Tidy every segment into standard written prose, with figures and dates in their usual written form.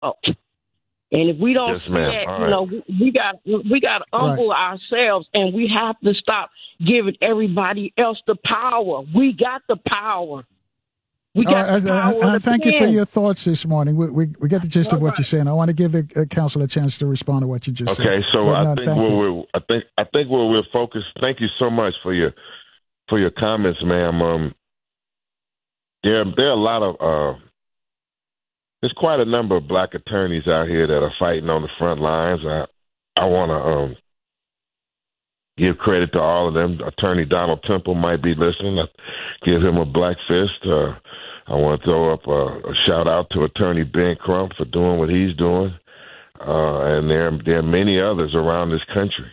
Oh. And if we don't Yes, see ma'am. that, All you right. know, we got to humble ourselves, and we have to stop giving everybody else the power. We got the power. We All got right, the power of the thank you for pen. your thoughts this morning. We get the gist All of what right. you're saying. I want to give the council a chance to respond to what you just said. Okay, so But I no, think thank you. I think where we're focused. Thank you so much for your comments, ma'am. There are a lot of there's quite a number of black attorneys out here that are fighting on the front lines. I want to give credit to all of them. Attorney Donald Temple might be listening. I give him a black fist. I want to throw up a shout out to Attorney Ben Crump for doing what he's doing, and there are many others around this country.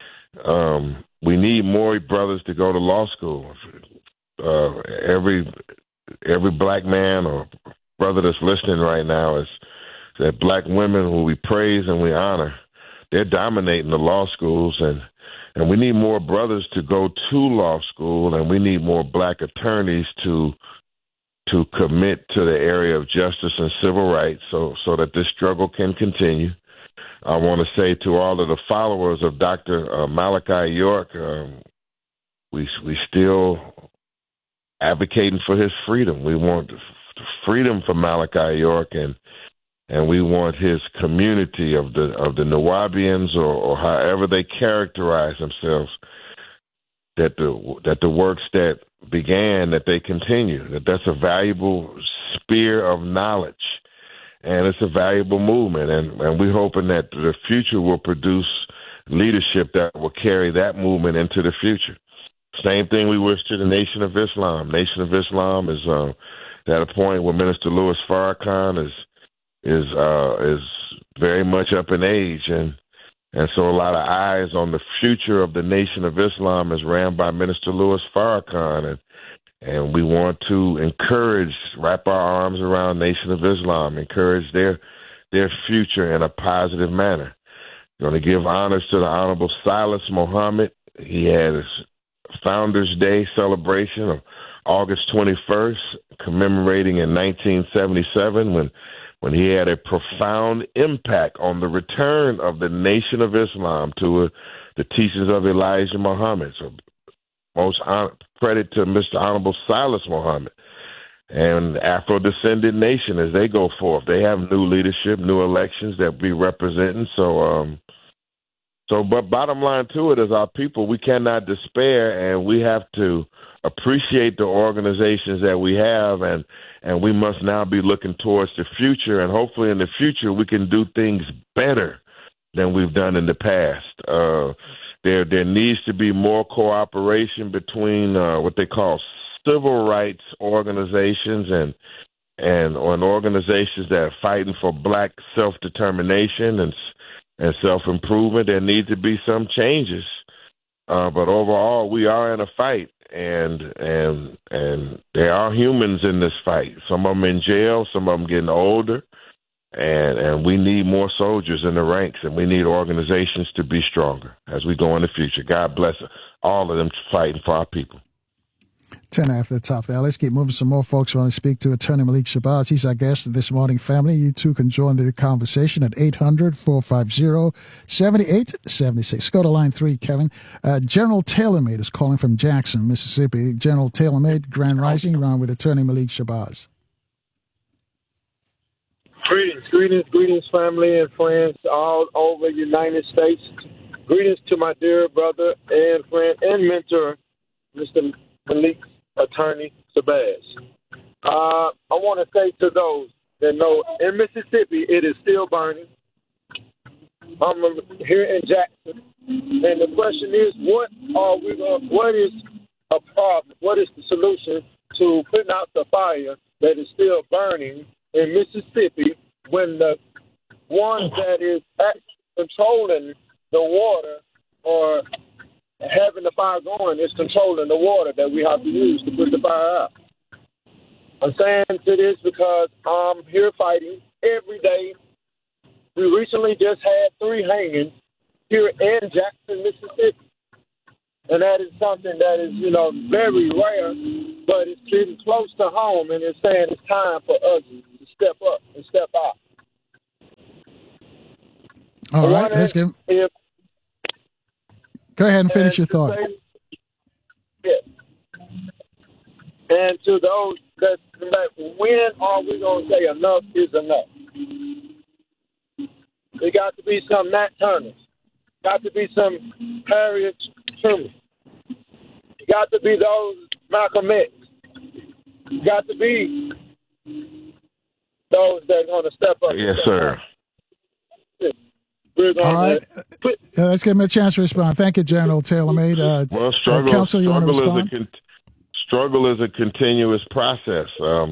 We need more brothers to go to law school. Every black man or brother that's listening right now is that black women who we praise and we honor, they're dominating the law schools, and we need more brothers to go to law school, and we need more black attorneys to commit to the area of justice and civil rights so that this struggle can continue. I want to say to all of the followers of Dr. Malachi York, we still advocating for his freedom. We want freedom for Malachi York, and we want his community of the Nawabians or however they characterize themselves, that the works that began, that they continue, that's a valuable spear of knowledge, and it's a valuable movement, and we're hoping that the future will produce leadership that will carry that movement into the future. Same thing we wish to the Nation of Islam. Nation of Islam is at a point where Minister Louis Farrakhan is very much up in age, and so a lot of eyes on the future of the Nation of Islam is ran by Minister Louis Farrakhan, and we want to wrap our arms around Nation of Islam, encourage their future in a positive manner. Going to give honors to the Honorable Silas Muhammad. He had his Founders Day celebration of August 21st, commemorating in 1977 when he had a profound impact on the return of the Nation of Islam to the teachings of Elijah Muhammad. So most credit to Mr. Honorable Silas Muhammad and Afro-descended nation as they go forth. They have new leadership, new elections that we representing. But bottom line to it is our people, we cannot despair, and we have to appreciate the organizations that we have, and we must now be looking towards the future, and hopefully in the future we can do things better than we've done in the past. There needs to be more cooperation between what they call civil rights organizations and organizations that are fighting for black self-determination and self-improvement. There need to be some changes. But overall, we are in a fight, and there are humans in this fight. Some of them in jail, some of them getting older, and we need more soldiers in the ranks, and we need organizations to be stronger as we go in the future. God bless all of them fighting for our people. 10 after the top there. Let's keep moving. Some more folks want to speak to Attorney Malik Shabazz. He's our guest this morning, family. You too can join the conversation at 800-450-7876. Go to line 3, Kevin. General TaylorMade is calling from Jackson, Mississippi. General TaylorMade, Grand Rising, around with Attorney Malik Shabazz. Greetings, family and friends all over the United States. Greetings to my dear brother and friend and mentor, Mr. Malik Attorney Shabazz. I want to say to those that know, in Mississippi, it is still burning. I'm here in Jackson, and the question is, what is a problem? What is the solution to putting out the fire that is still burning in Mississippi when the one that is actually controlling the water or having the fire going is controlling the water that we have to use to put the fire out? I'm saying to this because I'm here fighting every day. We recently just had 3 hangings here in Jackson, Mississippi. And that is something that is, very rare, but it's getting close to home, and it's saying it's time for us to step up and step out. All right, let's give. Go ahead and finish your thought. And to those that come back, when are we going to say enough is enough? There got to be some Nat Turners. Got to be some Harriet Truman. Got to be those Malcolm X. Got to be those that are going to step up. Yes, sir. All right. Let's give him a chance to respond. Thank you, General Taylor-Made. Well, struggle is a continuous process.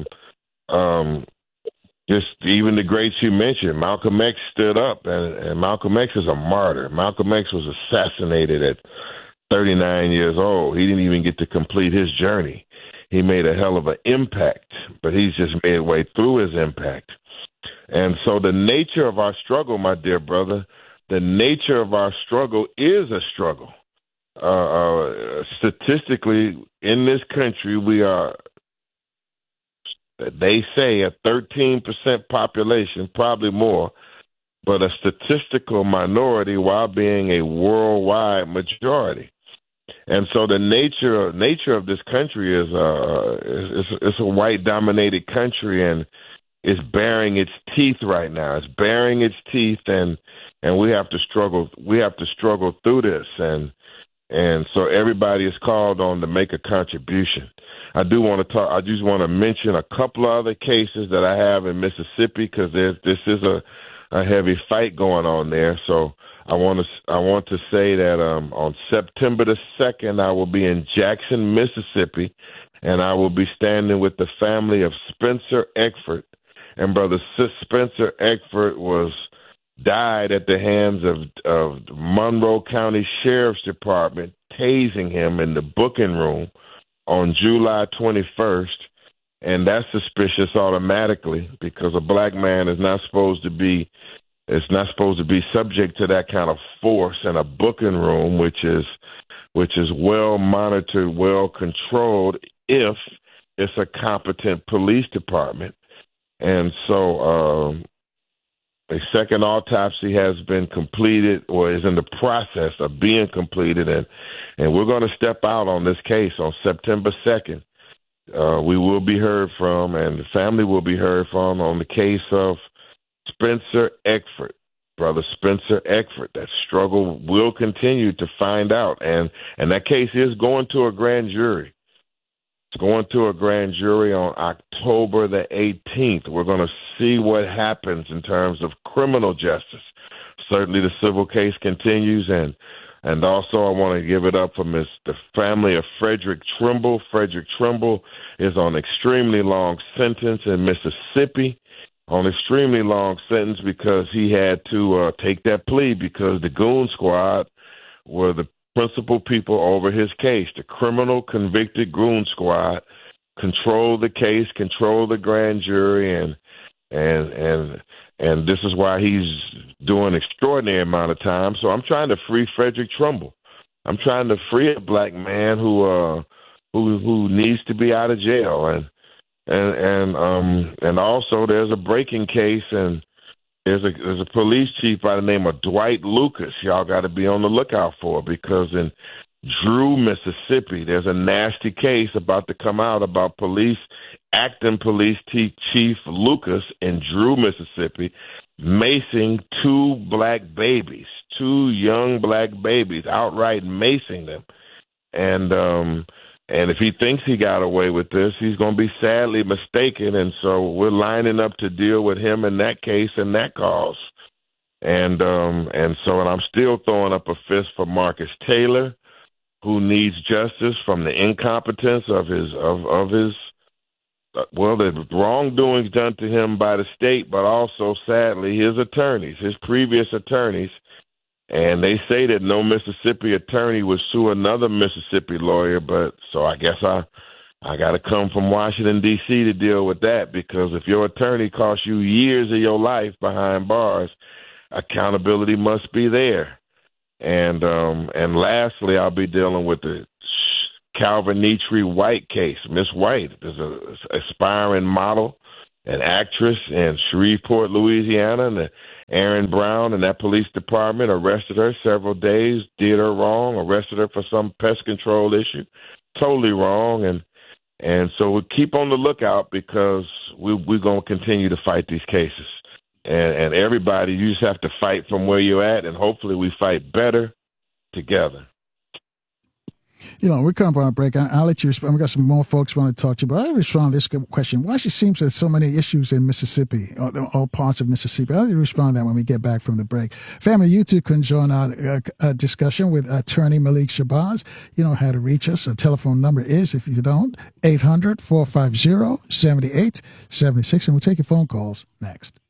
Just even the greats you mentioned, Malcolm X stood up, and Malcolm X is a martyr. Malcolm X was assassinated at 39 years old. He didn't even get to complete his journey. He made a hell of an impact, but he's just made way through his impact. And so the nature of our struggle, my dear brother, the nature of our struggle is a struggle. Statistically, in this country, we are, they say, a 13% population, probably more, but a statistical minority while being a worldwide majority. And so the nature of this country is it's a white-dominated country, and it's baring its teeth right now. It's baring its teeth, and we have to struggle. We have to struggle through this, and so everybody is called on to make a contribution. I just want to mention a couple of other cases that I have in Mississippi, because this is a heavy fight going on there. So I want to say that on September the 2nd, I will be in Jackson, Mississippi, and I will be standing with the family of Spencer Eckford. And Brother Spencer Eckford died at the hands of Monroe County Sheriff's Department, tasing him in the booking room on July 21st. And that's suspicious automatically, because a black man is not supposed to be subject to that kind of force in a booking room, which is well monitored, well controlled, if it's a competent police department. And so a second autopsy has been completed, or is in the process of being completed, and we're going to step out on this case on September 2nd. We will be heard from, and the family will be heard from, on the case of Spencer Eckford, Brother Spencer Eckford. That struggle will continue to find out, and that case is going to a grand jury. It's going to a grand jury on October the 18th. We're going to see what happens in terms of criminal justice. Certainly the civil case continues, and also I want to give it up for the family of Frederick Trimble. Frederick Trimble is on extremely long sentence in Mississippi, on extremely long sentence because he had to take that plea, because the Goon Squad were the principal people over his case. The criminal convicted Goon Squad controlled the case, controlled the grand jury, and this is why he's doing an extraordinary amount of time. So I'm trying to free Frederick Trimble. I'm trying to free a black man who needs to be out of jail, and also there's a breaking case, and there's a police chief by the name of Dwight Lucas. Y'all got to be on the lookout for, because in Drew, Mississippi, there's a nasty case about to come out about acting police chief Lucas in Drew, Mississippi, macing two young black babies, outright macing them. And if he thinks he got away with this, he's going to be sadly mistaken. And so we're lining up to deal with him in that case and that cause. And I'm still throwing up a fist for Marcus Taylor, who needs justice from the incompetence of the wrongdoings done to him by the state, but also, sadly, his previous attorneys. And they say that no Mississippi attorney would sue another Mississippi lawyer, but so I guess I got to come from Washington, D.C. to deal with that, because if your attorney costs you years of your life behind bars, accountability must be there. And lastly, I'll be dealing with the Calvin Neetry White case. Miss White is an aspiring model, an actress in Shreveport, Louisiana, Aaron Brown and that police department arrested her several days, did her wrong, arrested her for some pest control issue. Totally wrong. And so we keep on the lookout because we're going to continue to fight these cases. And everybody, you just have to fight from where you're at, and hopefully we fight better together. You know, we're coming on a break. I'll let you respond. We got some more folks want to talk to you, but I'll respond to this question. Why it seems there's so many issues in Mississippi, all parts of Mississippi? I'll respond to that when we get back from the break. Family, you too can join our discussion with attorney Malik Shabazz. You know how to reach us. Our telephone number is, if you don't, 800-450-7876, and we'll take your phone calls next.